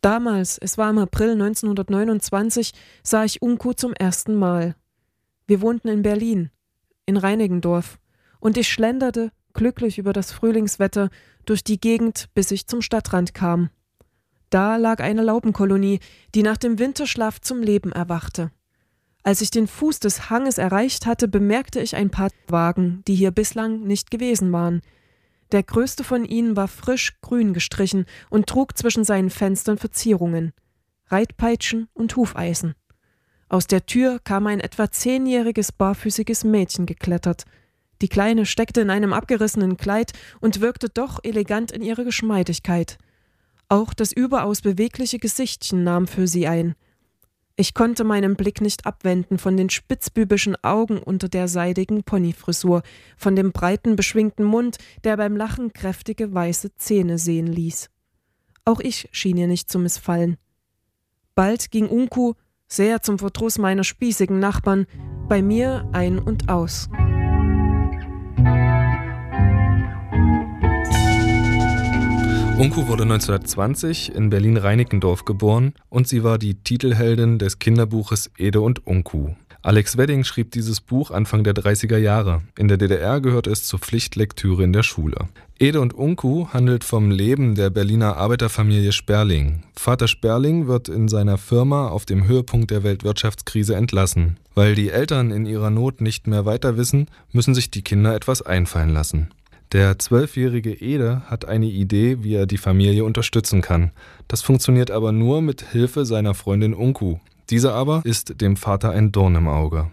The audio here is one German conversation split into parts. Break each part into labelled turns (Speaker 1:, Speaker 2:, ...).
Speaker 1: Damals, es war im April 1929, sah ich Unku zum ersten Mal. Wir wohnten in Berlin, in Reinickendorf, und ich schlenderte, glücklich über das Frühlingswetter, durch die Gegend, bis ich zum Stadtrand kam. Da lag eine Laubenkolonie, die nach dem Winterschlaf zum Leben erwachte. Als ich den Fuß des Hanges erreicht hatte, bemerkte ich ein paar Wagen, die hier bislang nicht gewesen waren. Der größte von ihnen war frisch grün gestrichen und trug zwischen seinen Fenstern Verzierungen, Reitpeitschen und Hufeisen. Aus der Tür kam ein etwa 10-jähriges barfüßiges Mädchen geklettert. Die Kleine steckte in einem abgerissenen Kleid und wirkte doch elegant in ihrer Geschmeidigkeit. Auch das überaus bewegliche Gesichtchen nahm für sie ein. Ich konnte meinen Blick nicht abwenden von den spitzbübischen Augen unter der seidigen Ponyfrisur, von dem breiten, beschwingten Mund, der beim Lachen kräftige weiße Zähne sehen ließ. Auch ich schien ihr nicht zu missfallen. Bald ging Unku, sehr zum Verdruss meiner spießigen Nachbarn, bei mir ein und aus.
Speaker 2: Unku wurde 1920 in Berlin-Reinickendorf geboren und sie war die Titelheldin des Kinderbuches Ede und Unku. Alex Wedding schrieb dieses Buch Anfang der 30er Jahre. In der DDR gehörte es zur Pflichtlektüre in der Schule. Ede und Unku handelt vom Leben der Berliner Arbeiterfamilie Sperling. Vater Sperling wird in seiner Firma auf dem Höhepunkt der Weltwirtschaftskrise entlassen. Weil die Eltern in ihrer Not nicht mehr weiter wissen, müssen sich die Kinder etwas einfallen lassen. Der 12-jährige Ede hat eine Idee, wie er die Familie unterstützen kann. Das funktioniert aber nur mit Hilfe seiner Freundin Unku. Diese aber ist dem Vater ein Dorn im Auge.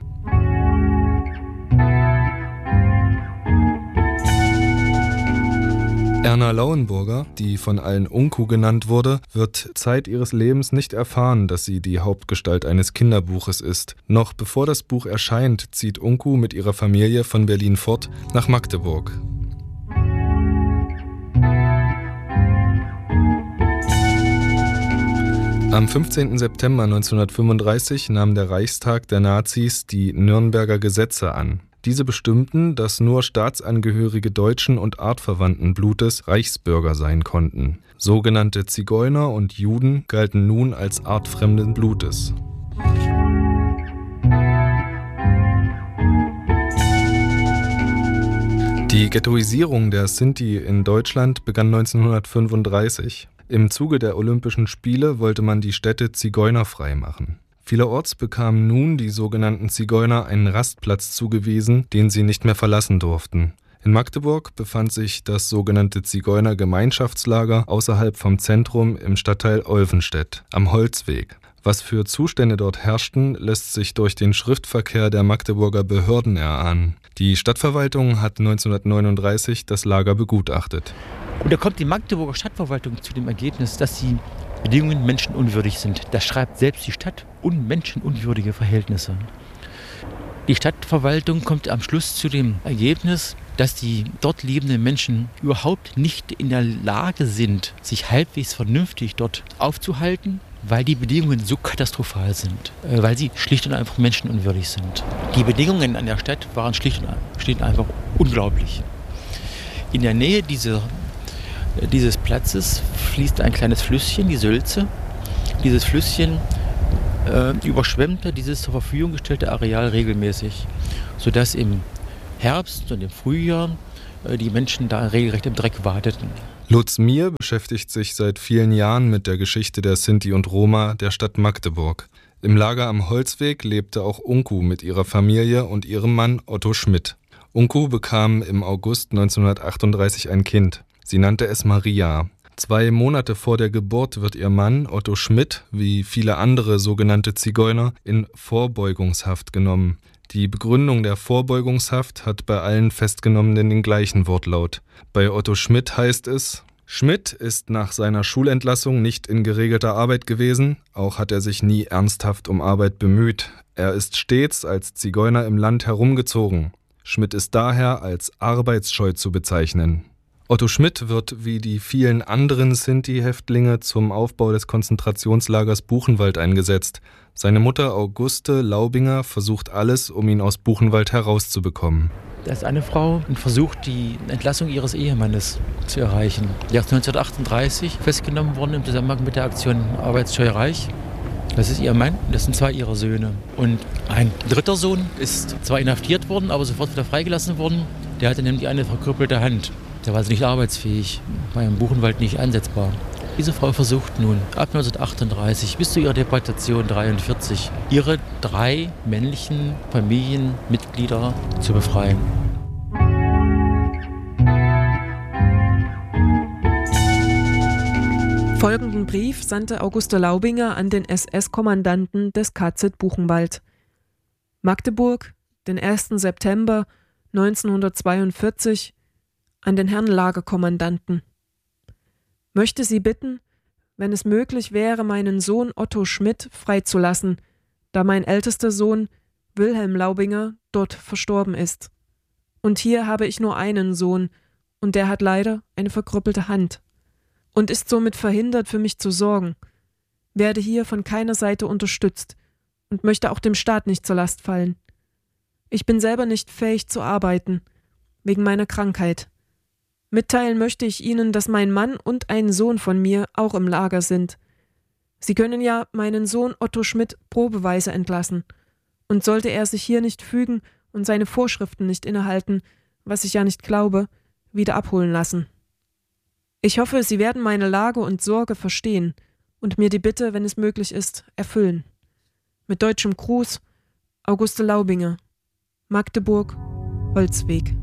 Speaker 2: Erna Lauenburger, die von allen Unku genannt wurde, wird Zeit ihres Lebens nicht erfahren, dass sie die Hauptgestalt eines Kinderbuches ist. Noch bevor das Buch erscheint, zieht Unku mit ihrer Familie von Berlin fort nach Magdeburg. Am 15. September 1935 nahm der Reichstag der Nazis die Nürnberger Gesetze an. Diese bestimmten, dass nur Staatsangehörige deutschen und artverwandten Blutes Reichsbürger sein konnten. Sogenannte Zigeuner und Juden galten nun als artfremden Blutes. Die Ghettoisierung der Sinti in Deutschland begann 1935. Im Zuge der Olympischen Spiele wollte man die Städte zigeunerfrei machen. Vielerorts bekamen nun die sogenannten Zigeuner einen Rastplatz zugewiesen, den sie nicht mehr verlassen durften. In Magdeburg befand sich das sogenannte Zigeuner-Gemeinschaftslager außerhalb vom Zentrum im Stadtteil Olvenstedt am Holzweg. Was für Zustände dort herrschten, lässt sich durch den Schriftverkehr der Magdeburger Behörden erahnen. Die Stadtverwaltung hat 1939 das Lager begutachtet.
Speaker 3: Und da kommt die Magdeburger Stadtverwaltung zu dem Ergebnis, dass die Bedingungen menschenunwürdig sind. Das schreibt selbst die Stadt, unmenschenunwürdige Verhältnisse. Die Stadtverwaltung kommt am Schluss zu dem Ergebnis, dass die dort lebenden Menschen überhaupt nicht in der Lage sind, sich halbwegs vernünftig dort aufzuhalten, weil die Bedingungen so katastrophal sind, weil sie schlicht und einfach menschenunwürdig sind. Die Bedingungen an der Stadt waren schlicht und einfach unglaublich. In der Nähe dieses Platzes fließt ein kleines Flüsschen, die Sülze. Dieses Flüsschen überschwemmte dieses zur Verfügung gestellte Areal regelmäßig, sodass im Herbst und im Frühjahr die Menschen da regelrecht im Dreck warteten.
Speaker 2: Lutz Mier beschäftigt sich seit vielen Jahren mit der Geschichte der Sinti und Roma der Stadt Magdeburg. Im Lager am Holzweg lebte auch Unku mit ihrer Familie und ihrem Mann Otto Schmidt. Unku bekam im August 1938 ein Kind. Sie nannte es Maria. 2 Monate vor der Geburt wird ihr Mann, Otto Schmidt, wie viele andere sogenannte Zigeuner, in Vorbeugungshaft genommen. Die Begründung der Vorbeugungshaft hat bei allen Festgenommenen den gleichen Wortlaut. Bei Otto Schmidt heißt es: Schmidt ist nach seiner Schulentlassung nicht in geregelter Arbeit gewesen, auch hat er sich nie ernsthaft um Arbeit bemüht. Er ist stets als Zigeuner im Land herumgezogen. Schmidt ist daher als arbeitsscheu zu bezeichnen. Otto Schmidt wird wie die vielen anderen Sinti-Häftlinge zum Aufbau des Konzentrationslagers Buchenwald eingesetzt. Seine Mutter Auguste Laubinger versucht alles, um ihn aus Buchenwald herauszubekommen.
Speaker 3: Da ist eine Frau und versucht, die Entlassung ihres Ehemannes zu erreichen. Der ist 1938 festgenommen worden im Zusammenhang mit der Aktion Arbeitsscheu Reich. Das ist ihr Mann, das sind 2 ihrer Söhne. Und ein dritter Sohn ist zwar inhaftiert worden, aber sofort wieder freigelassen worden. Der hatte nämlich eine verkrüppelte Hand. Der war also nicht arbeitsfähig, war im Buchenwald nicht einsetzbar. Diese Frau versucht nun ab 1938 bis zu ihrer Deportation 1943 ihre 3 männlichen Familienmitglieder zu befreien.
Speaker 1: Folgenden Brief sandte Auguste Laubinger an den SS-Kommandanten des KZ Buchenwald. Magdeburg, den 1. September 1942, an den Herrn Lagerkommandanten. Möchte Sie bitten, wenn es möglich wäre, meinen Sohn Otto Schmidt freizulassen, da mein ältester Sohn Wilhelm Laubinger dort verstorben ist. Und hier habe ich nur einen Sohn, und der hat leider eine verkrüppelte Hand und ist somit verhindert, für mich zu sorgen, werde hier von keiner Seite unterstützt und möchte auch dem Staat nicht zur Last fallen. Ich bin selber nicht fähig zu arbeiten, wegen meiner Krankheit. Mitteilen möchte ich Ihnen, dass mein Mann und ein Sohn von mir auch im Lager sind. Sie können ja meinen Sohn Otto Schmidt probeweise entlassen. Und sollte er sich hier nicht fügen und seine Vorschriften nicht innehalten, was ich ja nicht glaube, wieder abholen lassen. Ich hoffe, Sie werden meine Lage und Sorge verstehen und mir die Bitte, wenn es möglich ist, erfüllen. Mit deutschem Gruß, Auguste Laubinger, Magdeburg, Holzweg.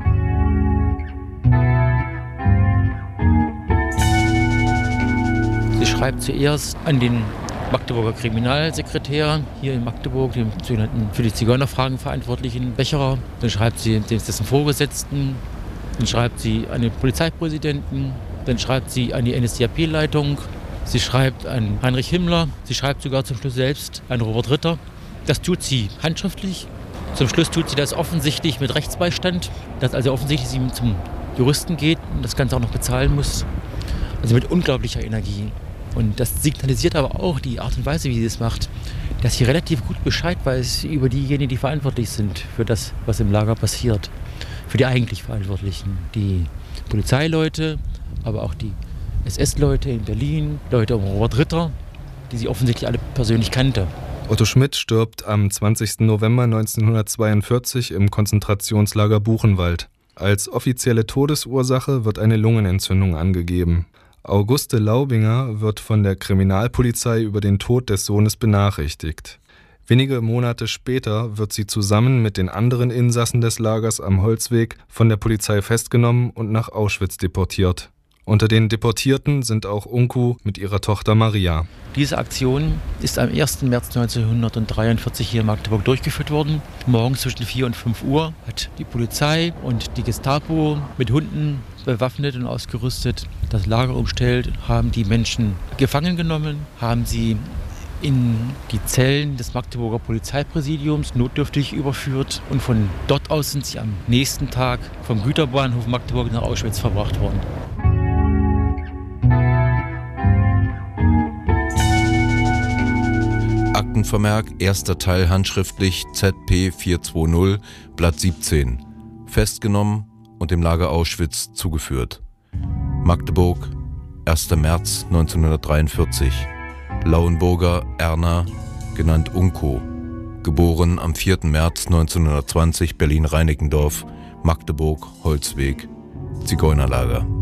Speaker 3: Sie schreibt zuerst an den Magdeburger Kriminalsekretär hier in Magdeburg, dem sogenannten für die Zigeunerfragen verantwortlichen Becherer. Dann schreibt sie dessen Vorgesetzten, dann schreibt sie an den Polizeipräsidenten, dann schreibt sie an die NSDAP-Leitung, sie schreibt an Heinrich Himmler, sie schreibt sogar zum Schluss selbst an Robert Ritter. Das tut sie handschriftlich. Zum Schluss tut sie das offensichtlich mit Rechtsbeistand, dass also offensichtlich sie zum Juristen geht und das Ganze auch noch bezahlen muss. Also mit unglaublicher Energie. Und das signalisiert aber auch die Art und Weise, wie sie es macht, dass sie relativ gut Bescheid weiß über diejenigen, die verantwortlich sind für das, was im Lager passiert. Für die eigentlich Verantwortlichen. Die Polizeileute, aber auch die SS-Leute in Berlin, Leute um Robert Ritter, die sie offensichtlich alle persönlich kannte.
Speaker 2: Otto Schmidt stirbt am 20. November 1942 im Konzentrationslager Buchenwald. Als offizielle Todesursache wird eine Lungenentzündung angegeben. Auguste Laubinger wird von der Kriminalpolizei über den Tod des Sohnes benachrichtigt. Wenige Monate später wird sie zusammen mit den anderen Insassen des Lagers am Holzweg von der Polizei festgenommen und nach Auschwitz deportiert. Unter den Deportierten sind auch Unku mit ihrer Tochter Maria.
Speaker 3: Diese Aktion ist am 1. März 1943 hier in Magdeburg durchgeführt worden. Morgens zwischen 4 und 5 Uhr hat die Polizei und die Gestapo mit Hunden bewaffnet und ausgerüstet das Lager umstellt, haben die Menschen gefangen genommen, haben sie in die Zellen des Magdeburger Polizeipräsidiums notdürftig überführt und von dort aus sind sie am nächsten Tag vom Güterbahnhof Magdeburg nach Auschwitz verbracht worden.
Speaker 4: Aktenvermerk, erster Teil handschriftlich ZP 420, Blatt 17. Festgenommen und dem Lager Auschwitz zugeführt. Magdeburg, 1. März 1943. Lauenburger Erna, genannt Unko. Geboren am 4. März 1920, Berlin-Reinickendorf, Magdeburg, Holzweg, Zigeunerlager.